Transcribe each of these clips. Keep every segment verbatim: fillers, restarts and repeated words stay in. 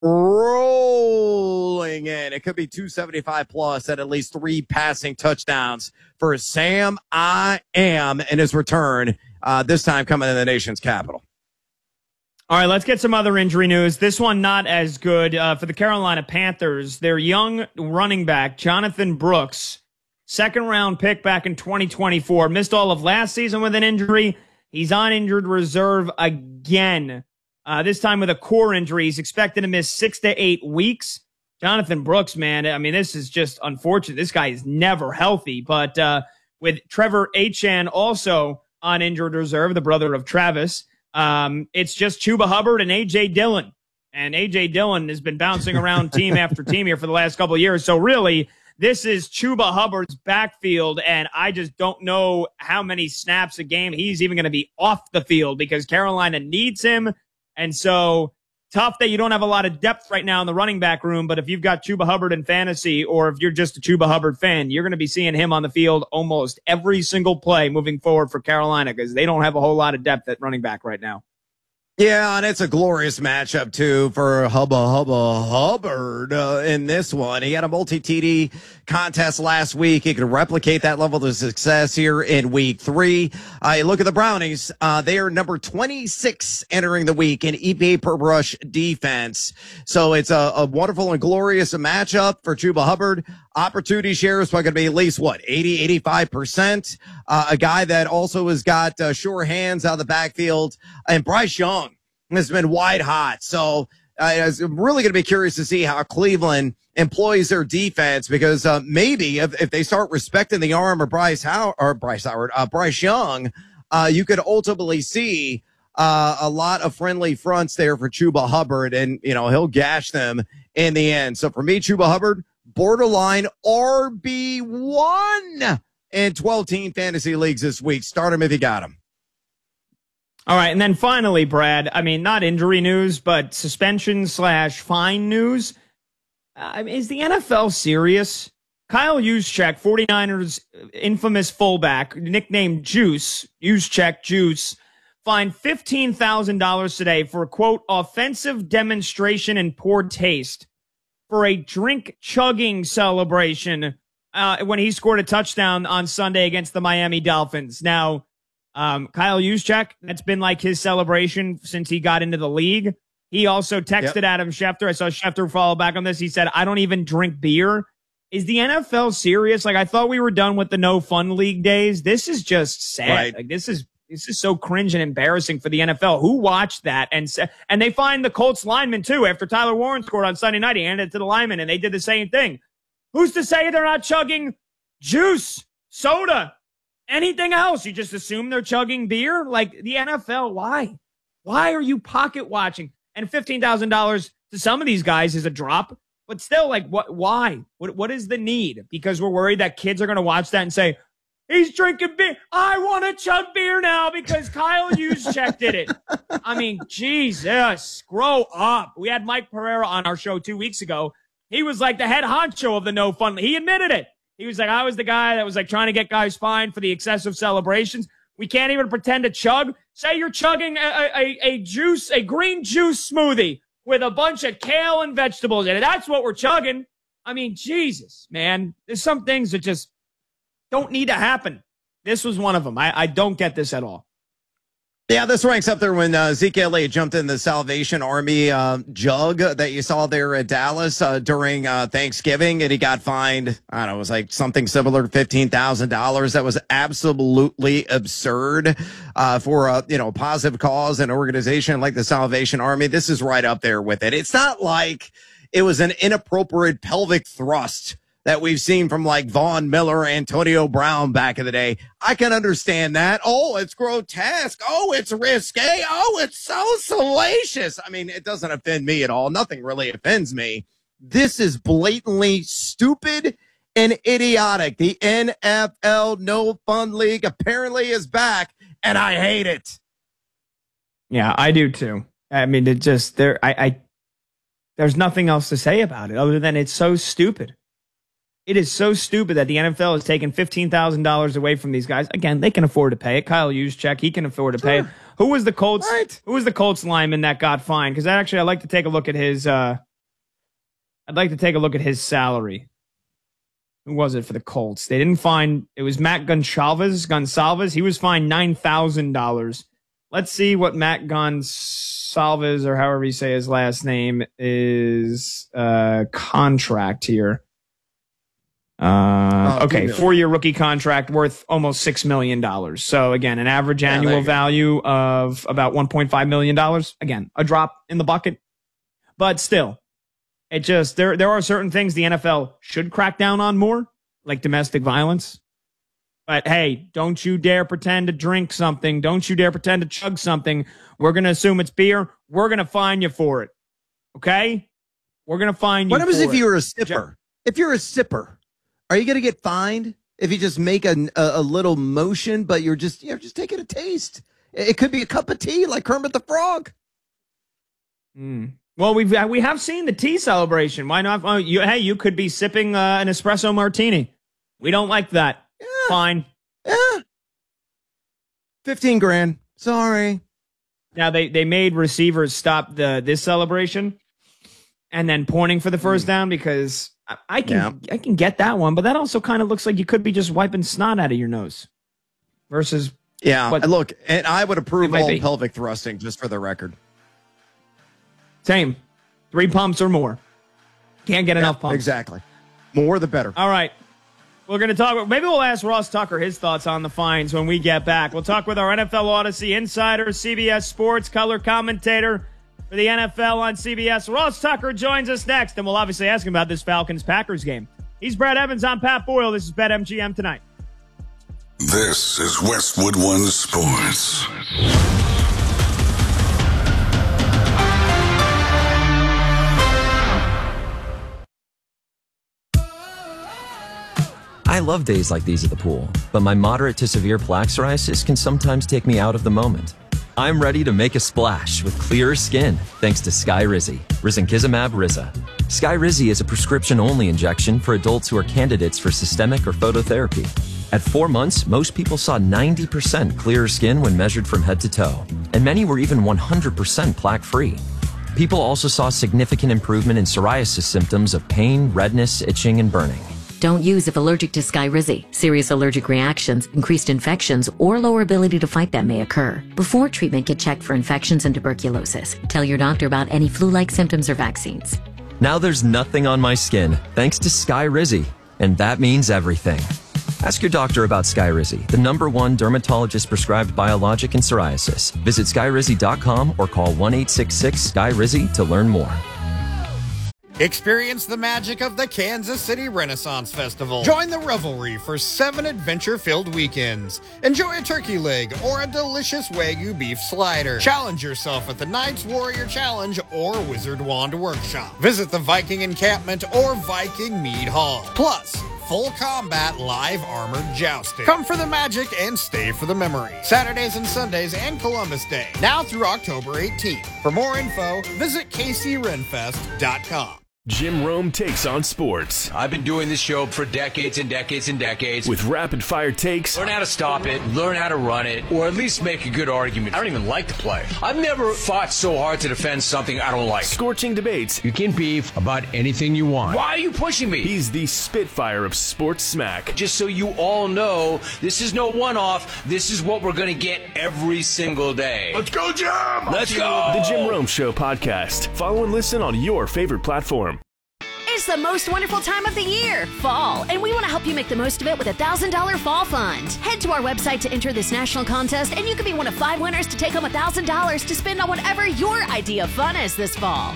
rolling in. It could be two seventy-five plus at at least three passing touchdowns for Sam I Am in his return, uh, this time coming to the nation's capital. All right, let's get some other injury news. This one not as good uh, for the Carolina Panthers. Their young running back, Jonathan Brooks, second-round pick back in twenty twenty-four, missed all of last season with an injury. He's on injured reserve again. Uh, this time with a core injury. He's expected to miss six to eight weeks. Jonathan Brooks, man, I mean, this is just unfortunate. This guy is never healthy. But uh, with Trevor Achane also on injured reserve, the brother of Travis, um, it's just Chuba Hubbard and A J Dillon. And A J Dillon has been bouncing around team after team here for the last couple of years. So really, this is Chuba Hubbard's backfield, and I just don't know how many snaps a game he's even going to be off the field because Carolina needs him. And so tough that you don't have a lot of depth right now in the running back room, but if you've got Chuba Hubbard in fantasy or if you're just a Chuba Hubbard fan, you're going to be seeing him on the field almost every single play moving forward for Carolina because they don't have a whole lot of depth at running back right now. Yeah, and it's a glorious matchup, too, for Hubba Hubba Hubbard uh, in this one. He had a multi-T D contest last week. He could replicate that level of success here in week three. Uh, you look at the Brownies. Uh, they are number twenty-six entering the week in E P A per rush defense. So it's a, a wonderful and glorious matchup for Chuba Hubbard. Opportunity share is going to be at least, what, eighty, eighty-five percent. Uh, a guy that also has got uh, sure hands out of the backfield. And Bryce Young has been wide hot. So uh, I'm really going to be curious to see how Cleveland employs their defense because uh, maybe if, if they start respecting the arm of Bryce Howard or Bryce Howard, uh, Bryce Young, uh, you could ultimately see uh, a lot of friendly fronts there for Chuba Hubbard, and you know he'll gash them in the end. So for me, Chuba Hubbard, borderline R B one in twelve-team fantasy leagues this week. Start him if you got him. All right, and then finally, Brad, I mean, not injury news, but suspension slash fine news. Uh, I mean, is the N F L serious? Kyle Juszczyk, 49ers infamous fullback, nicknamed Juice, Juszczyk Juice, fined fifteen thousand dollars today for, quote, offensive demonstration and poor taste for a drink chugging celebration uh, when he scored a touchdown on Sunday against the Miami Dolphins. Now, Um, Kyle Juszczyk, that's been like his celebration since he got into the league. He also texted yep. Adam Schefter. I saw Schefter follow back on this. He said, I don't even drink beer. Is the N F L serious? Like, I thought we were done with the no fun league days. This is just sad. Right. Like, this is, this is so cringe and embarrassing for the N F L. Who watched that? And, and they find the Colts lineman too. After Tyler Warren scored on Sunday night, he handed it to the lineman and they did the same thing. Who's to say they're not chugging juice, soda, anything else? You just assume they're chugging beer? Like, the N F L, why? Why are you pocket watching? And fifteen thousand dollars to some of these guys is a drop, but still, like, what? Why? What? What is the need? Because we're worried that kids are going to watch that and say, he's drinking beer. I want to chug beer now because Kyle Juszczyk did it. I mean, Jesus, grow up. We had Mike Pereira on our show two weeks ago. He was like the head honcho of the no fun. He admitted it. He was like, I was the guy that was like trying to get guys fined for the excessive celebrations. We can't even pretend to chug. Say you're chugging a, a, a juice, a green juice smoothie with a bunch of kale and vegetables in it. That's what we're chugging. I mean, Jesus, man. There's some things that just don't need to happen. This was one of them. I, I don't get this at all. Yeah, this ranks up there when uh, Zeke Elliott jumped in the Salvation Army uh, jug that you saw there at Dallas uh, during uh, Thanksgiving, and he got fined, I don't know, it was like something similar to fifteen thousand dollars. That was absolutely absurd uh, for a you know positive cause and organization like the Salvation Army. This is right up there with it. It's not like it was an inappropriate pelvic thrust that we've seen from like Von Miller, Antonio Brown back in the day. I can understand that. Oh, it's grotesque. Oh, it's risque. Oh, it's so salacious. I mean, it doesn't offend me at all. Nothing really offends me. This is blatantly stupid and idiotic. The N F L No Fun League apparently is back, and I hate it. Yeah, I do too. I mean, it just there. I, I there's nothing else to say about it other than it's so stupid. It is so stupid that the N F L has taken fifteen thousand dollars away from these guys. Again, they can afford to pay it. Kyle Juszczyk, he can afford to pay it. Who was the Colts? Right. Who was the Colts lineman that got fined? Because actually, I'd like to take a look at his uh, I'd like to take a look at his salary. Who was it for the Colts? They didn't find, it was Matt Gonsalves. Gonsalves. He was fined nine thousand dollars. Let's see what Matt Gonsalves, or however you say his last name, is uh, contract here. Uh, oh, okay, four-year rookie contract worth almost six million dollars. So, again, an average yeah, annual value of about one point five million dollars. Again, a drop in the bucket. But still, it just, there, there are certain things the N F L should crack down on more, like domestic violence. But, hey, don't you dare pretend to drink something. Don't you dare pretend to chug something. We're going to assume it's beer. We're going to fine you for it. Okay? We're going to fine you what happens for if it. you're a sipper? If you're a sipper, are you going to get fined if you just make a, a, a little motion, but you're just, you know, just taking a taste? It could be a cup of tea like Kermit the Frog. Mm. Well, we've we have seen the tea celebration. Why not? Oh, you, hey, you could be sipping uh, an espresso martini. We don't like that. Yeah. Fine. Yeah. Fifteen grand. Sorry. Now they they made receivers stop the this celebration, and then pointing for the first mm. down because I, I can yeah. I can get that one, but that also kind of looks like you could be just wiping snot out of your nose. Versus yeah. What, look, and I would approve all be. pelvic thrusting just for the record. Same. Three pumps or more. Can't get yeah, enough pumps. Exactly. More the better. All right. We're going to talk. Maybe we'll ask Ross Tucker his thoughts on the fines when we get back. We'll talk with our N F L Odyssey insider, C B S Sports color commentator for the N F L on C B S. Ross Tucker joins us next, and we'll obviously ask him about this Falcons-Packers game. He's Brad Evans. I'm Pat Boyle. This is BetMGM Tonight. This is Westwood One Sports. I love days like these at the pool, but my moderate to severe plaque psoriasis can sometimes take me out of the moment. I'm ready to make a splash with clearer skin thanks to Skyrizi, Risankizumab Riza. Skyrizi is a prescription-only injection for adults who are candidates for systemic or phototherapy. At four months, most people saw ninety percent clearer skin when measured from head to toe, and many were even one hundred percent plaque-free. People also saw significant improvement in psoriasis symptoms of pain, redness, itching, and burning. Don't use if allergic to Skyrizi. Serious allergic reactions, increased infections, or lower ability to fight them may occur. Before treatment, get checked for infections and tuberculosis. Tell your doctor about any flu-like symptoms or vaccines. Now there's nothing on my skin thanks to Skyrizi, and that means everything. Ask your doctor about Skyrizi, the number one dermatologist-prescribed biologic in psoriasis. Visit skyrizi dot com or call one eight six six Skyrizi to learn more. Experience the magic of the Kansas City Renaissance Festival. Join the revelry for seven adventure-filled weekends. Enjoy a turkey leg or a delicious Wagyu beef slider. Challenge yourself at the Knights Warrior Challenge or Wizard Wand Workshop. Visit the Viking Encampment or Viking Mead Hall. Plus, full combat live armored jousting. Come for the magic and stay for the memory. Saturdays and Sundays and Columbus Day. Now through October eighteenth. For more info, visit k c renfest dot com. Jim Rome takes on sports. I've been doing this show for decades and decades and decades. With rapid-fire takes. Learn how to stop it, learn how to run it, or at least make a good argument. I don't even like to play. I've never fought so hard to defend something I don't like. Scorching debates. You can beef about anything you want. Why are you pushing me? He's the Spitfire of sports smack. Just so you all know, this is no one-off. This is what we're going to get every single day. Let's go, Jim! Let's go! The Jim Rome Show podcast. Follow and listen on your favorite platform. It's the most wonderful time of the year, fall, and we want to help you make the most of it with a one thousand dollars Fall Fund. Head to our website to enter this national contest, and you could be one of five winners to take home one thousand dollars to spend on whatever your idea of fun is this fall.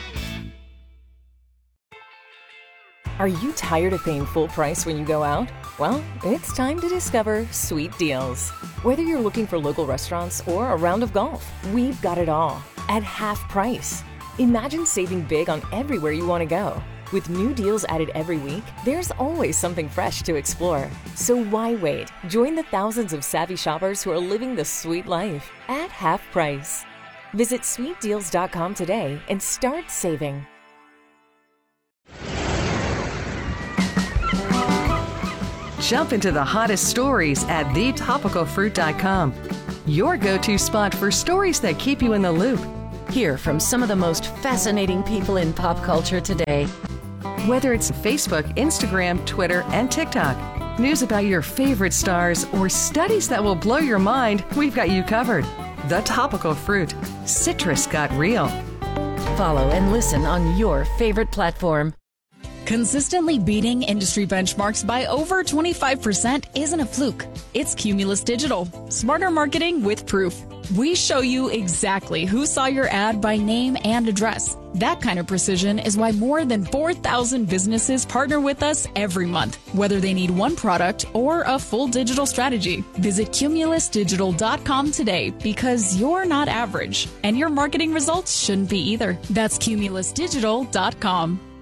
Are you tired of paying full price when you go out? Well, it's time to discover Sweet Deals. Whether you're looking for local restaurants or a round of golf, we've got it all at half price. Imagine saving big on everywhere you want to go. With new deals added every week, there's always something fresh to explore. So why wait? Join the thousands of savvy shoppers who are living the sweet life at half price. Visit sweet deals dot com today and start saving. Jump into the hottest stories at the topical fruit dot com. Your go-to spot for stories that keep you in the loop. Hear from some of the most fascinating people in pop culture today. Whether it's Facebook, Instagram, Twitter, and TikTok, news about your favorite stars, or studies that will blow your mind, we've got you covered. The Topical Fruit. Citrus got real. Follow and listen on your favorite platform. Consistently beating industry benchmarks by over twenty-five percent isn't a fluke. It's Cumulus Digital. Smarter marketing with proof. We show you exactly who saw your ad by name and address. That kind of precision is why more than four thousand businesses partner with us every month, whether they need one product or a full digital strategy. Visit cumulus digital dot com today, because you're not average, and your marketing results shouldn't be either. That's cumulus digital dot com.